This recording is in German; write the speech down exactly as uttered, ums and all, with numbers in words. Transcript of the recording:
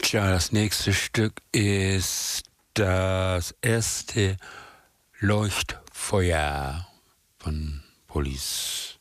Tja, das nächste Stück ist das erste Leuchtfeuer von Police.